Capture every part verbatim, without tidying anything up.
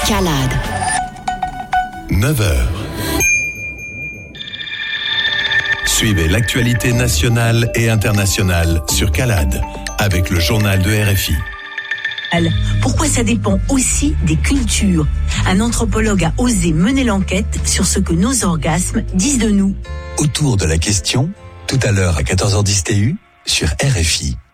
Calade. neuf heures. Suivez l'actualité nationale et internationale sur Calade avec le journal de R F I. Pourquoi ça dépend aussi des cultures? Un anthropologue a osé mener l'enquête sur ce que nos orgasmes disent de nous. Autour de la question, tout à l'heure à quatorze heures dix T U sur R F I.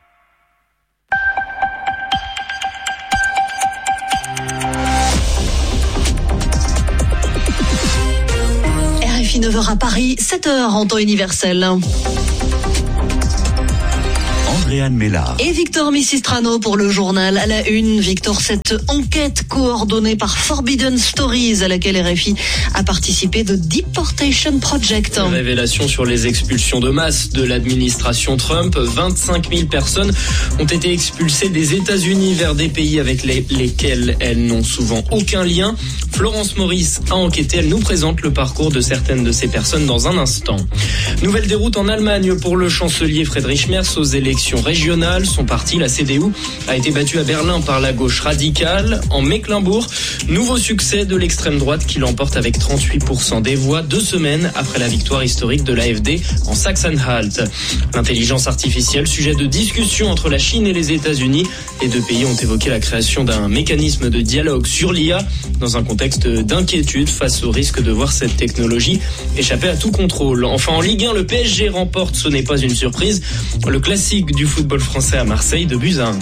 R F I neuf heures à Paris, sept heures en temps universel. Andréane Mélard. Et Victor Missistrano pour le journal à la une. Victor, cette enquête coordonnée par Forbidden Stories à laquelle R F I a participé de Deportation Project. Révélation sur les expulsions de masse de l'administration Trump. vingt-cinq mille personnes ont été expulsées des États-Unis vers des pays avec les, lesquels elles n'ont souvent aucun lien. Florence Maurice a enquêté. Elle nous présente le parcours de certaines de ces personnes dans un instant. Nouvelle déroute en Allemagne pour le chancelier Friedrich Merz aux élections régionales. Son parti, la C D U, a été battu à Berlin par la gauche radicale. En Mecklembourg, nouveau succès de l'extrême droite qui l'emporte avec trente-huit pour cent des voix, deux semaines après la victoire historique de l'A F D en Saxe-Anhalt. L'intelligence artificielle, sujet de discussion entre la Chine et les États-Unis. Les deux pays ont évoqué la création d'un mécanisme de dialogue sur l'I A dans un contexte d'inquiétude face au risque de voir cette technologie échapper à tout contrôle. Enfin, en Ligue un, le P S G remporte, ce n'est pas une surprise, le classique du football français à Marseille de buts à un.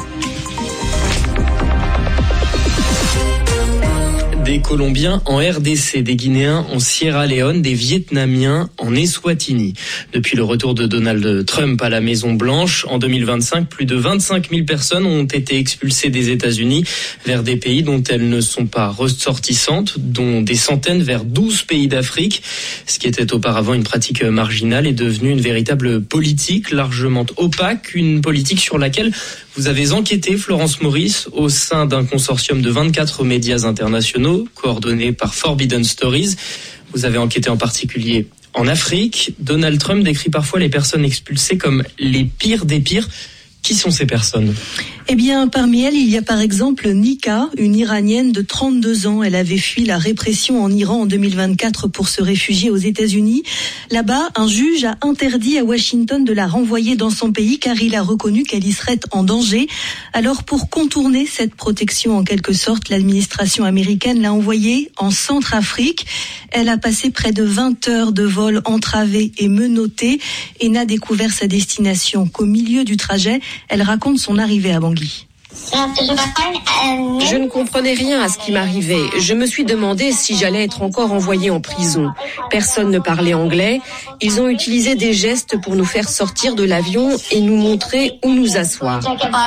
Des Colombiens en R D C, des Guinéens en Sierra Leone, des Vietnamiens en Eswatini. Depuis le retour de Donald Trump à la Maison-Blanche en deux mille vingt-cinq, plus de vingt-cinq mille personnes ont été expulsées des États-Unis vers des pays dont elles ne sont pas ressortissantes, dont des centaines vers douze pays d'Afrique. Ce qui était auparavant une pratique marginale est devenu une véritable politique largement opaque, une politique sur laquelle vous avez enquêté, Florence Maurice, au sein d'un consortium de vingt-quatre médias internationaux, coordonné par Forbidden Stories. Vous avez enquêté en particulier en Afrique. Donald Trump décrit parfois les personnes expulsées comme les pires des pires. Qui sont ces personnes ? Eh bien, parmi elles, il y a par exemple Nika, une Iranienne de trente-deux ans. Elle avait fui la répression en Iran en deux mille vingt-quatre pour se réfugier aux États-Unis. Là-bas, un juge a interdit à Washington de la renvoyer dans son pays car il a reconnu qu'elle y serait en danger. Alors, pour contourner cette protection en quelque sorte, l'administration américaine l'a envoyée en Centrafrique. Elle a passé près de vingt heures de vol entravé et menotté et n'a découvert sa destination qu'au milieu du trajet. Elle raconte son arrivée à Bangui. Je ne comprenais rien à ce qui m'arrivait. Je me suis demandé si j'allais être encore envoyée en prison. Personne ne parlait anglais. Ils ont utilisé des gestes pour nous faire sortir de l'avion et nous montrer où nous asseoir.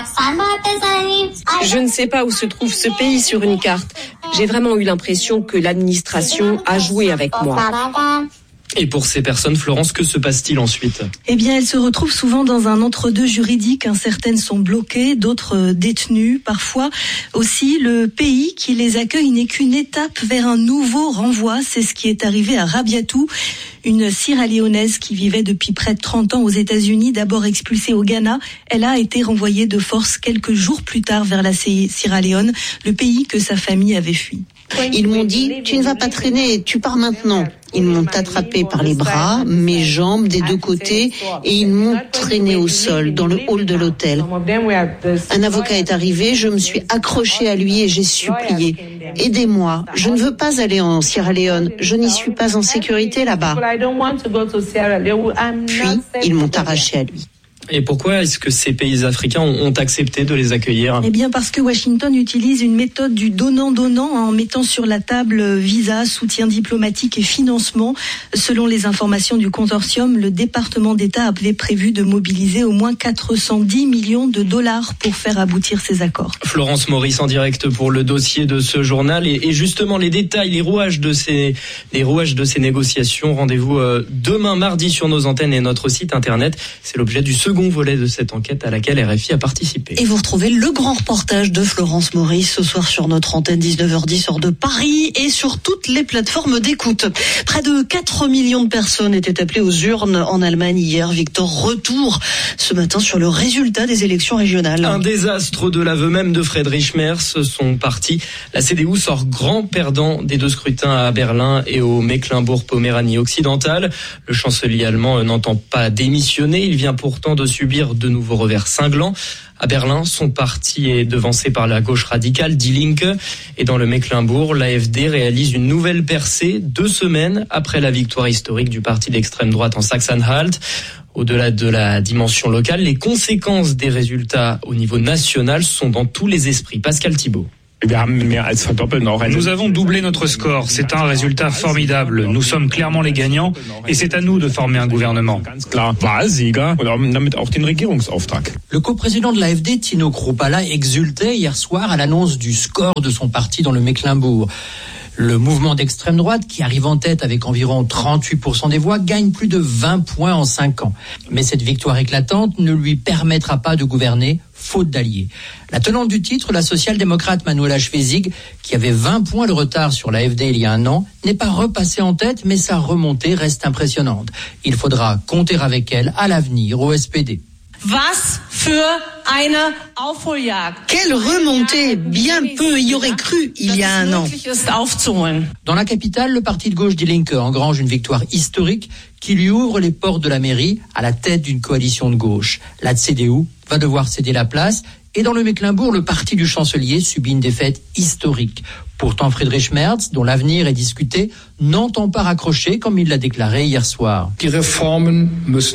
Je ne sais pas où se trouve ce pays sur une carte. J'ai vraiment eu l'impression que l'administration a joué avec moi. Et pour ces personnes, Florence, que se passe-t-il ensuite ? Eh bien, elles se retrouvent souvent dans un entre-deux juridique. Certaines sont bloquées, d'autres détenues. Parfois aussi, le pays qui les accueille n'est qu'une étape vers un nouveau renvoi. C'est ce qui est arrivé à Rabiatou, une Sierra-Léonaise qui vivait depuis près de trente ans aux États-Unis, d'abord expulsée au Ghana. Elle a été renvoyée de force quelques jours plus tard vers la Sierra Leone, le pays que sa famille avait fui. Ils m'ont dit, tu ne vas pas traîner, tu pars maintenant. Ils m'ont attrapé par les bras, mes jambes des deux côtés et ils m'ont traîné au sol dans le hall de l'hôtel. Un avocat est arrivé, je me suis accrochée à lui et j'ai supplié. Aidez-moi, je ne veux pas aller en Sierra Leone, je n'y suis pas en sécurité là-bas. Puis, ils m'ont arrachée à lui. Et pourquoi est-ce que ces pays africains ont accepté de les accueillir ? Eh bien parce que Washington utilise une méthode du donnant-donnant en mettant sur la table visa, soutien diplomatique et financement. Selon les informations du consortium, le département d'État avait prévu de mobiliser au moins quatre cent dix millions de dollars pour faire aboutir ces accords. Florence Maurice en direct pour le dossier de ce journal et, et justement les détails, les rouages de ces, les rouages de ces négociations. Rendez-vous euh, demain mardi sur nos antennes et notre site internet. C'est l'objet du second second volet de cette enquête à laquelle R F I a participé. Et vous retrouvez le grand reportage de Florence Maurice ce soir sur notre antenne dix-neuf heures dix heure de Paris et sur toutes les plateformes d'écoute. Près de quatre millions de personnes étaient appelées aux urnes en Allemagne hier. Victor, retour ce matin sur le résultat des élections régionales. Un désastre de l'aveu même de Friedrich Merz, son parti. La C D U sort grand perdant des deux scrutins à Berlin et au Mecklembourg-Poméranie occidentale. Le chancelier allemand n'entend pas démissionner. Il vient pourtant de subir de nouveaux revers cinglants. À Berlin, son parti est devancé par la gauche radicale, Die Linke. Et dans le Mecklembourg, l'A F D réalise une nouvelle percée deux semaines après la victoire historique du parti d'extrême droite en Saxe-Anhalt. Au-delà de la dimension locale, les conséquences des résultats au niveau national sont dans tous les esprits. Pascal Thibault. Nous avons doublé notre score. C'est un résultat formidable. Nous sommes clairement les gagnants et c'est à nous de former un gouvernement. Le coprésident de l'A F D, Tino Kruppala, exultait hier soir à l'annonce du score de son parti dans le Mecklembourg. Le mouvement d'extrême droite, qui arrive en tête avec environ trente-huit pour cent des voix, gagne plus de vingt points en cinq ans. Mais cette victoire éclatante ne lui permettra pas de gouverner, faute d'alliés. La tenante du titre, la social-démocrate Manuela Schwesig, qui avait vingt points de retard sur l'A F D il y a un an, n'est pas repassée en tête, mais sa remontée reste impressionnante. Il faudra compter avec elle à l'avenir au S P D. Was für eine Aufholjagd. Quelle remontée! Bien peu y aurait cru il y a un an. Dans la capitale, le parti de gauche Die Linke engrange une victoire historique qui lui ouvre les portes de la mairie à la tête d'une coalition de gauche. La C D U va devoir céder la place. Et dans le Mecklembourg, le parti du chancelier subit une défaite historique. Pourtant, Friedrich Merz, dont l'avenir est discuté, n'entend pas raccrocher comme il l'a déclaré hier soir. Les réformes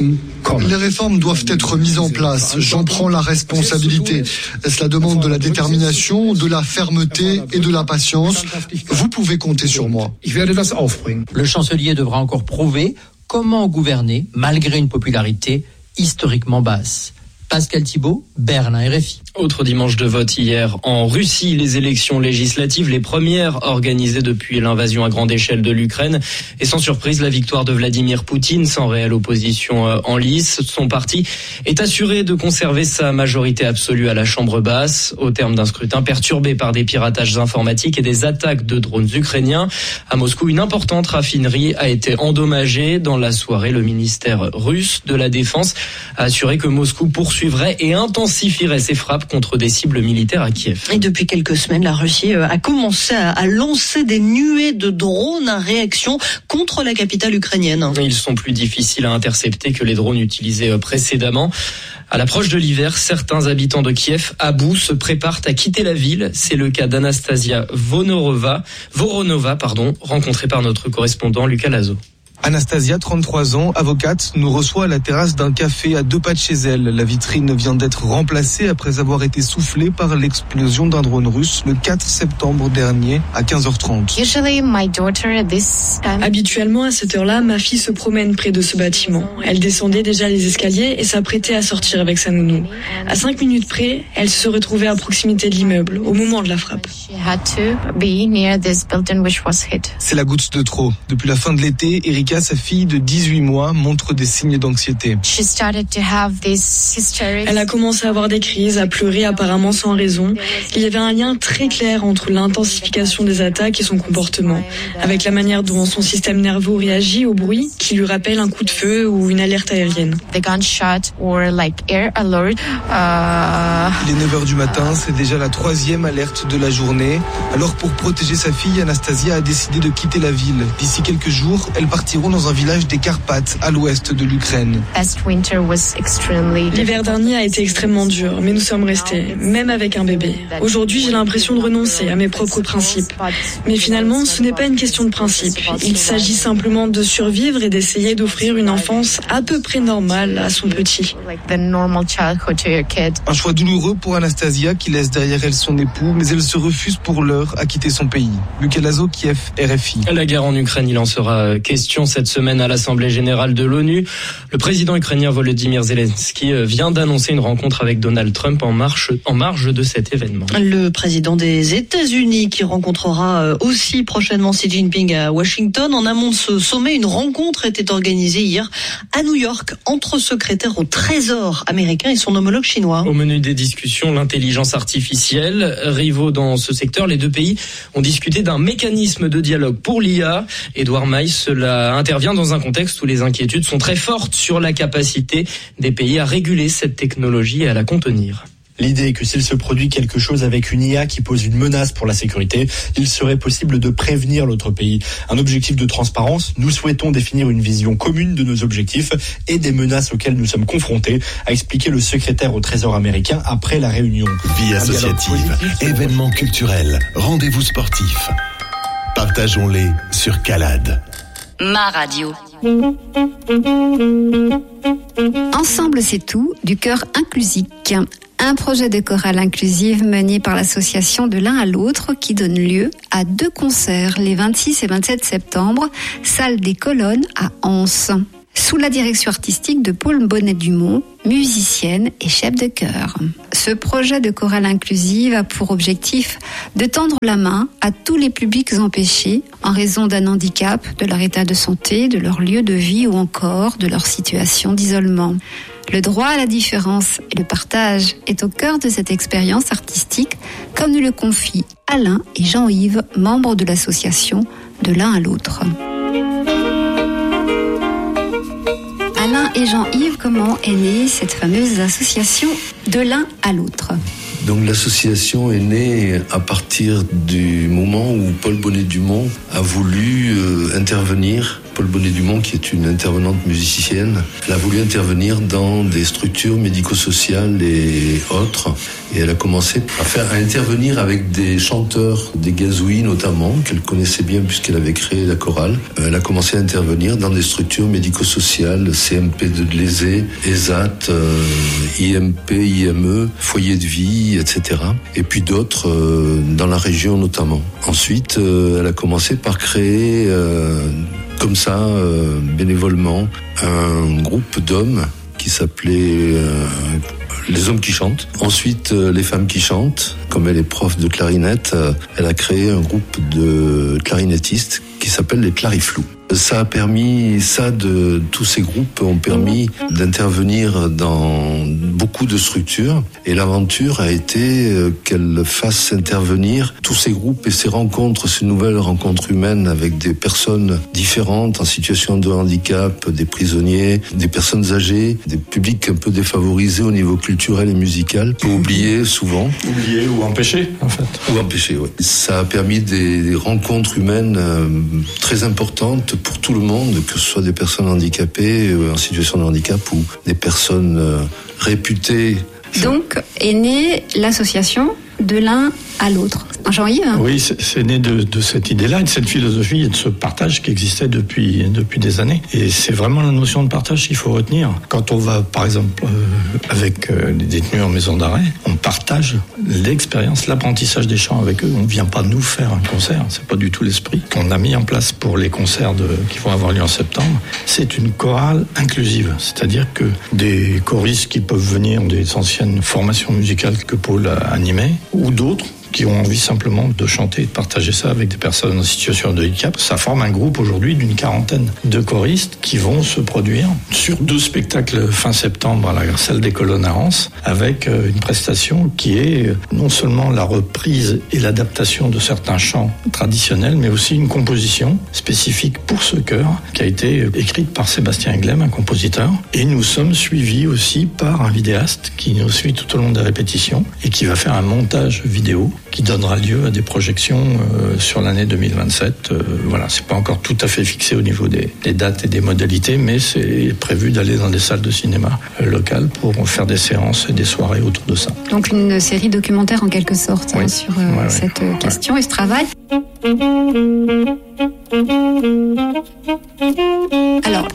doivent être mises en place. J'en prends la responsabilité. Cela demande de la détermination, de la fermeté et de la patience. Vous pouvez compter sur moi. Le chancelier devra encore prouver comment gouverner malgré une popularité historiquement basse. Pascal Thibault, Berlin, R F I. Autre dimanche de vote hier en Russie, les élections législatives, les premières organisées depuis l'invasion à grande échelle de l'Ukraine. Et sans surprise, la victoire de Vladimir Poutine, sans réelle opposition en lice. Son parti est assuré de conserver sa majorité absolue à la Chambre basse, au terme d'un scrutin perturbé par des piratages informatiques et des attaques de drones ukrainiens. À Moscou, une importante raffinerie a été endommagée. Dans la soirée, le ministère russe de la Défense a assuré que Moscou poursuivrait et intensifierait ses frappes contre des cibles militaires à Kiev. Et depuis quelques semaines, la Russie a commencé à lancer des nuées de drones en réaction contre la capitale ukrainienne. Ils sont plus difficiles à intercepter que les drones utilisés précédemment. À l'approche de l'hiver, certains habitants de Kiev, à bout, se préparent à quitter la ville. C'est le cas d'Anastasia Voronova, Voronova, pardon, rencontrée par notre correspondant Lucas Lazo. Anastasia, trente-trois ans, avocate, nous reçoit à la terrasse d'un café à deux pas de chez elle. La vitrine vient d'être remplacée après avoir été soufflée par l'explosion d'un drone russe le quatre septembre dernier à quinze heures trente. Habituellement, à cette heure-là, ma fille se promène près de ce bâtiment. Elle descendait déjà les escaliers et s'apprêtait à sortir avec sa nounou. À cinq minutes près, elle se retrouvait à proximité de l'immeuble au moment de la frappe. C'est la goutte de trop. Depuis la fin de l'été, Erika, sa fille de dix-huit mois, montre des signes d'anxiété. Elle a commencé à avoir des crises, à pleurer apparemment sans raison. Il y avait un lien très clair entre l'intensification des attaques et son comportement, avec la manière dont son système nerveux réagit au bruit qui lui rappelle un coup de feu ou une alerte aérienne. Il est neuf heures du matin, c'est déjà la troisième alerte de la journée. Alors pour protéger sa fille, Anastasia a décidé de quitter la ville. D'ici quelques jours, elles partiront dans un village des Carpates, à l'ouest de l'Ukraine. L'hiver dernier a été extrêmement dur, mais nous sommes restés, même avec un bébé. Aujourd'hui, j'ai l'impression de renoncer à mes propres principes. Mais finalement, ce n'est pas une question de principe. Il s'agit simplement de survivre et d'essayer d'offrir une enfance à peu près normale à son petit. Un choix douloureux pour Anastasia qui laisse derrière elle son époux, mais elle se refuse pour l'heure à quitter son pays. Lucas Lazo, Kiev, R F I. La guerre en Ukraine, il en sera question discussion cette semaine à l'Assemblée générale de l'ONU. Le président ukrainien Volodymyr Zelensky vient d'annoncer une rencontre avec Donald Trump en marge, en marge de cet événement. Le président des États-Unis qui rencontrera aussi prochainement Xi Jinping à Washington. En amont de ce sommet, une rencontre était organisée hier à New York entre secrétaire au Trésor américain et son homologue chinois. Au menu des discussions, l'intelligence artificielle. Rivaux dans ce secteur, les deux pays ont discuté d'un mécanisme de dialogue pour l'I A. Édouard Maille, cela intervient dans un contexte où les inquiétudes sont très fortes sur la capacité des pays à réguler cette technologie et à la contenir. L'idée est que s'il se produit quelque chose avec une I A qui pose une menace pour la sécurité, il serait possible de prévenir l'autre pays. Un objectif de transparence, nous souhaitons définir une vision commune de nos objectifs et des menaces auxquelles nous sommes confrontés, a expliqué le secrétaire au Trésor américain après la réunion. Vie associative, événements culturels, rendez-vous sportifs. Partageons-les sur Calade. Ma radio. Ensemble, c'est tout, du chœur inclusif. Un projet de chorale inclusive mené par l'association De l'un à l'autre qui donne lieu à deux concerts les vingt-six et vingt-sept septembre, salle des Colonnes à Anse. Sous la direction artistique de Paul Bonnet-Dumont, musicienne et chef de chœur. Ce projet de chorale inclusive a pour objectif de tendre la main à tous les publics empêchés en raison d'un handicap, de leur état de santé, de leur lieu de vie ou encore de leur situation d'isolement. Le droit à la différence et le partage est au cœur de cette expérience artistique, comme nous le confient Alain et Jean-Yves, membres de l'association De l'un à l'autre. Alain et Jean-Yves, comment est née cette fameuse association De l'un à l'autre ? Donc l'association est née à partir du moment où Paul Bonnet-Dumont a voulu euh, intervenir. Paul Bonnet-Dumont, qui est une intervenante musicienne, elle a voulu intervenir dans des structures médico-sociales et autres. Et elle a commencé à faire à intervenir avec des chanteurs, des gazouilles notamment, qu'elle connaissait bien puisqu'elle avait créé la chorale. Elle a commencé à intervenir dans des structures médico-sociales, C M P de Lésé, E S A T, euh, I M P, I M E, foyer de vie, et cetera. Et puis d'autres euh, dans la région notamment. Ensuite, euh, elle a commencé par créer... Euh, comme ça, euh, bénévolement, un groupe d'hommes qui s'appelait euh, Les Hommes qui chantent. Ensuite, euh, Les Femmes qui chantent. Comme elle est prof de clarinette, euh, elle a créé un groupe de clarinettistes qui s'appelle les Clariflous. Ça a permis, ça de tous ces groupes ont permis d'intervenir dans beaucoup de structures et l'aventure a été qu'elle fasse intervenir tous ces groupes et ces rencontres, ces nouvelles rencontres humaines avec des personnes différentes en situation de handicap, des prisonniers, des personnes âgées, des publics un peu défavorisés au niveau culturel et musical, oubliés souvent. Oubliés ou empêchés en fait. Ou empêchés, oui. Ça a permis des, des rencontres humaines euh, très importantes pour tout le monde, que ce soit des personnes handicapées, euh, en situation de handicap ou des personnes euh, réputées. Donc est née l'association De l'un à l'autre. Jean-Yves ? Oui, c'est, c'est né de, de cette idée-là, de cette philosophie et de ce partage qui existait depuis, depuis des années. Et c'est vraiment la notion de partage qu'il faut retenir. Quand on va, par exemple, euh, avec euh, les détenus en maison d'arrêt, on partage l'expérience, l'apprentissage des chants avec eux. On ne vient pas nous faire un concert, c'est pas du tout l'esprit qu'on a mis en place pour les concerts de, qui vont avoir lieu en septembre. C'est une chorale inclusive, c'est-à-dire que des choristes qui peuvent venir des anciennes formations musicales que Paul a animées, ou d'autres qui ont envie simplement de chanter et de partager ça avec des personnes en situation de handicap. Ça forme un groupe aujourd'hui d'une quarantaine de choristes qui vont se produire sur deux spectacles fin septembre à la salle des Colonnes à Anse, avec une prestation qui est non seulement la reprise et l'adaptation de certains chants traditionnels, mais aussi une composition spécifique pour ce chœur qui a été écrite par Sébastien Englem, un compositeur. Et nous sommes suivis aussi par un vidéaste qui nous suit tout au long des répétitions et qui va faire un montage vidéo qui donnera lieu à des projections euh, sur l'année deux mille vingt-sept. Euh, voilà, c'est pas encore tout à fait fixé au niveau des, des dates et des modalités, mais c'est prévu d'aller dans des salles de cinéma euh, locales pour faire des séances et des soirées autour de ça. Donc une série documentaire en quelque sorte oui. hein, sur euh, ouais, cette ouais. question ouais. et ce travail. Alors,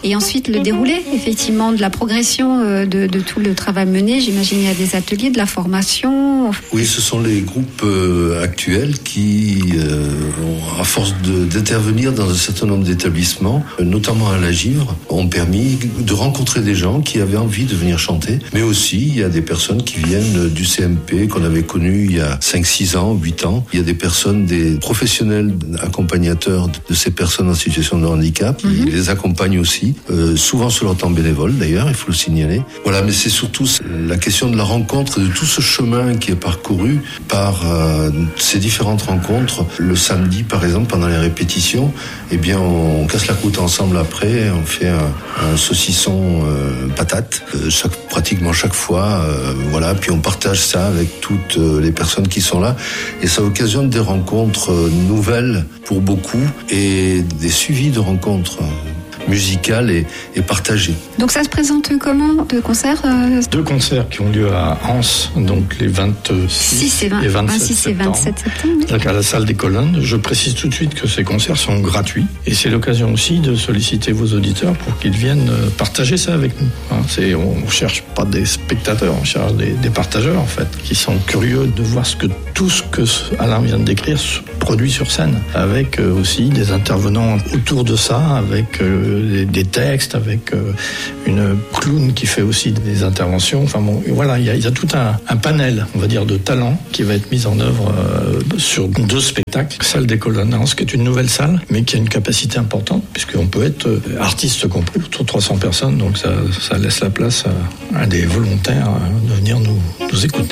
Et ensuite, le déroulé, effectivement, de la progression de, de tout le travail mené. J'imagine il y a des ateliers, de la formation. Oui, ce sont les groupes euh, actuels qui, euh, ont, à force de, d'intervenir dans un certain nombre d'établissements, euh, notamment à la Givre, ont permis de rencontrer des gens qui avaient envie de venir chanter. Mais aussi, il y a des personnes qui viennent du C M P, qu'on avait connu il y a cinq six ans, huit ans. Il y a des personnes, des professionnels accompagnateurs de ces personnes en situation de handicap. Mm-hmm. Ils les accompagnent aussi, euh, souvent sur leur temps bénévole d'ailleurs, il faut le signaler. Voilà, mais c'est surtout la question de la rencontre, de tout ce chemin qui est parcouru par euh, ces différentes rencontres. Le samedi, par exemple, pendant les répétitions, eh bien, on casse la croûte ensemble après, on fait un, un saucisson euh, patate, euh, chaque, pratiquement chaque fois, euh, voilà, puis on partage ça avec toutes euh, les personnes qui sont là, et ça occasionne des rencontres euh, nouvelles pour beaucoup, et des suivis de rencontres euh, musicales et, et partagées. Donc ça se présente comment, deux concerts euh... Deux concerts qui ont lieu à Anse, donc les vingt-six et vingt-sept septembre, donc à la salle des Colonnes. Je précise tout de suite que ces concerts sont gratuits, et c'est l'occasion aussi de solliciter vos auditeurs pour qu'ils viennent partager ça avec nous. Hein, c'est, on ne cherche pas des spectateurs, on cherche des, des partageurs en fait, qui sont curieux de voir ce que tout ce que Alain vient de décrire se produit sur scène, avec euh, aussi des intervenants autour de ça, avec euh, des, des textes, avec euh, une clown qui fait aussi des interventions. Enfin bon, voilà, il y a, il y a tout un, un panel, on va dire, de talents qui va être mis en œuvre euh, sur deux spectacles. Salle des Colonnes, qui est une nouvelle salle, mais qui a une capacité importante, puisqu'on peut être euh, artiste compris, autour de trois cents personnes, donc ça, ça laisse la place à, à des volontaires de venir nous, nous écouter.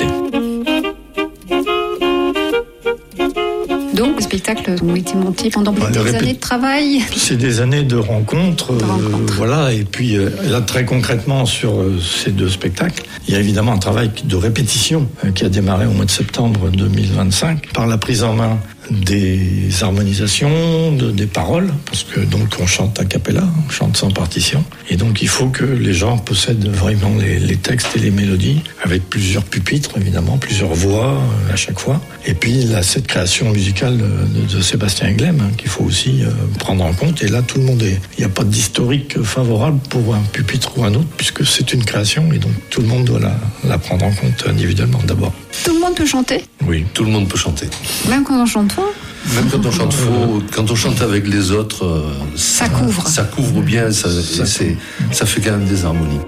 Donc, les spectacles ont été montés pendant bah, des répé- années de travail. C'est des années de rencontres, de rencontres. Euh, voilà. Et puis euh, là, très concrètement, sur euh, ces deux spectacles, il y a évidemment un travail de répétition euh, qui a démarré au mois de septembre deux mille vingt-cinq par la prise en main des harmonisations, de, des paroles, parce que donc on chante a cappella, on chante sans partition, et donc il faut que les gens possèdent vraiment les, les textes et les mélodies, avec plusieurs pupitres évidemment, plusieurs voix euh, à chaque fois, et puis là cette création musicale de, de Sébastien Englem hein, qu'il faut aussi euh, prendre en compte, et là tout le monde est, il n'y a pas d'historique favorable pour un pupitre ou un autre, puisque c'est une création, et donc tout le monde doit la, la prendre en compte individuellement d'abord. Tout le monde peut chanter ? Oui, tout le monde peut chanter. Même quand on chante faux ? Même quand on chante faux, quand on chante avec les autres, euh, ça, ça couvre. Ça couvre bien, ça, ça, c'est, ça fait quand même des harmonies.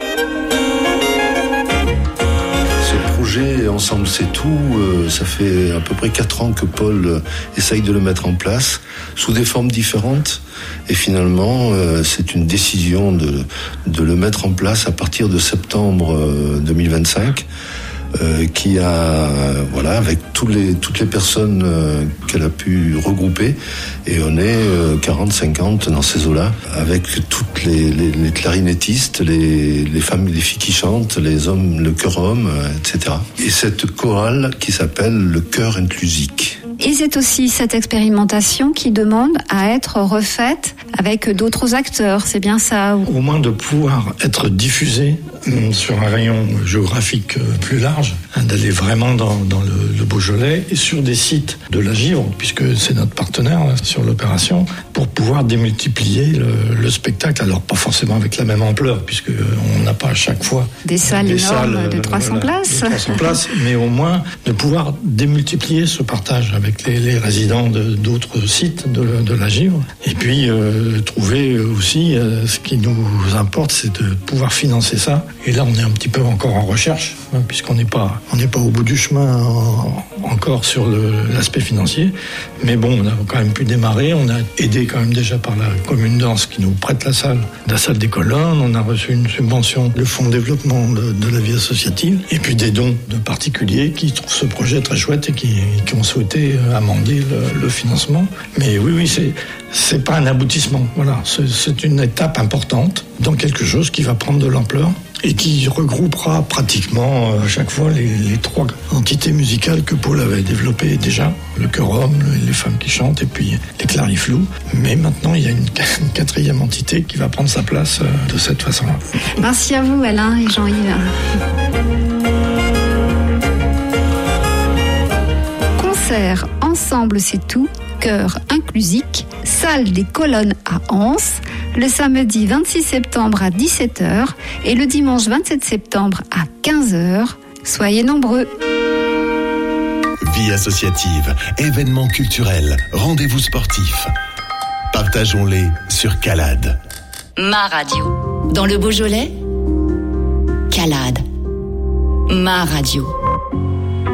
Ce projet, Ensemble c'est tout, euh, ça fait à peu près quatre ans que Paul euh, essaye de le mettre en place, sous des formes différentes. Et finalement, euh, c'est une décision de, de le mettre en place à partir de septembre euh, deux mille vingt-cinq. Euh, qui a, euh, voilà, avec tous les, toutes les personnes euh, qu'elle a pu regrouper, et on est euh, quarante cinquante dans ces eaux-là, avec toutes les, les, les clarinettistes, les, les femmes, les filles qui chantent, les hommes, le chœur homme, euh, et cetera. Et cette chorale qui s'appelle le chœur inclusique. Et c'est aussi cette expérimentation qui demande à être refaite avec d'autres acteurs, c'est bien ça ? Au moins de pouvoir être diffusé sur un rayon géographique plus large, d'aller vraiment dans, dans le, le Beaujolais et sur des sites de la Givre, puisque c'est notre partenaire sur l'opération, pour pouvoir démultiplier le, le spectacle. Alors pas forcément avec la même ampleur, puisque on n'a pas à chaque fois des salles des énormes salles, de trois cents voilà, places, de trois cents places, mais au moins de pouvoir démultiplier ce partage avec les, les résidents de, d'autres sites de, de la Givre, et puis euh, trouver aussi euh, ce qui nous importe, c'est de pouvoir financer ça. Et là, on est un petit peu encore en recherche, hein, puisqu'on n'est pas, on n'est pas au bout du chemin en, encore sur le, l'aspect financier. Mais bon, on a quand même pu démarrer. On a aidé quand même déjà par la commune d'Anse qui nous prête la salle, la salle des Colonnes. On a reçu une subvention, le fonds de développement de, de la vie associative, et puis des dons de particuliers qui trouvent ce projet très chouette et qui, qui ont souhaité amender le, le financement. Mais oui, oui, c'est, c'est pas un aboutissement. Voilà, c'est, c'est une étape importante dans quelque chose qui va prendre de l'ampleur et qui regroupera pratiquement à chaque fois les, les trois entités musicales que Paul avait développées déjà, le chœur homme, les femmes qui chantent et puis les clariflous. Mais maintenant, il y a une, une quatrième entité qui va prendre sa place de cette façon-là. Merci à vous, Alain et Jean-Yves. Concert Ensemble c'est tout, chœur inclusique, salle des Colonnes à Anse, le samedi vingt-six septembre à dix-sept heures et le dimanche vingt-sept septembre à quinze heures. Soyez nombreux. Vie associative, événements culturels, rendez-vous sportifs. Partageons-les sur Calade. Ma radio. Dans le Beaujolais, Calade. Ma radio.